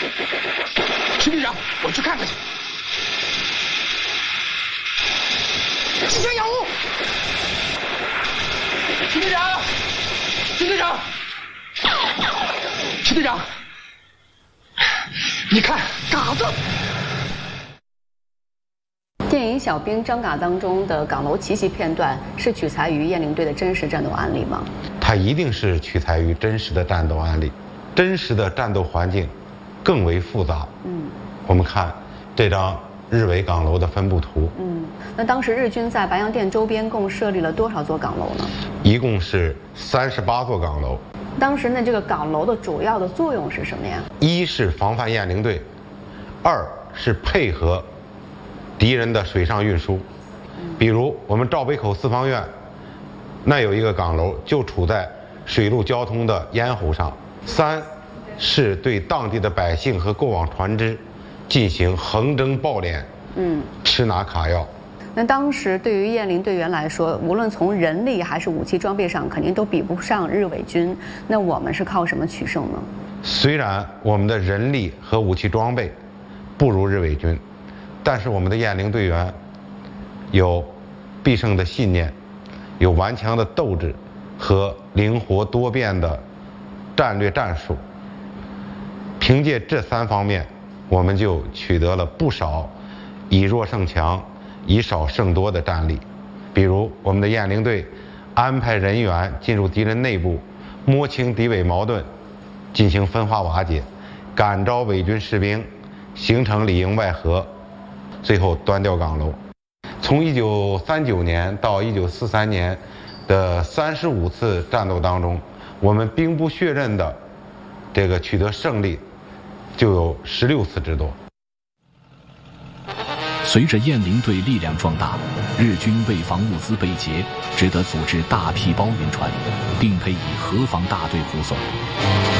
陈队长，我去看看去。吉祥养物，陈队长，陈队长，陈队长，你看嘎子。 电影《小兵张嘎》当中的岗楼奇袭片段是取材于雁翎队的真实战斗案例吗？ 它一定是取材于真实的战斗案例，真实的战斗环境更为复杂。我们看这张日伪岗楼的分布图。 那当时日军在白洋淀周边共设立了多少座岗楼呢？ 一共是38座岗楼。 当时呢，这个岗楼的主要的作用是什么呀？ 一是防范雁翎队，二是配合敌人的水上运输。比如我们赵北口四方院那有一个岗楼就处在水陆交通的咽喉上。三是对当地的百姓和过往船只进行横征暴敛，吃拿卡要。 那当时对于雁翎队员来说，无论从人力还是武器装备上，肯定都比不上日伪军。那我们是靠什么取胜呢？ 虽然我们的人力和武器装备不如日伪军，但是我们的雁翎队员有必胜的信念，有顽强的斗志和灵活多变的战略战术。凭借这3方面，我们就取得了不少以弱胜强、以少胜多的战例。比如我们的雁翎队安排人员进入敌人内部，摸清敌伪矛盾，进行分化瓦解，感召伪军士兵，形成里应外合，最后端掉岗楼。从1939年到1943年的35次战斗当中，我们兵不血刃的这个取得胜利就有16次之多。 随着雁翎队力量壮大，日军为防物资被劫，只得组织大批包运船，并配以河防大队护送。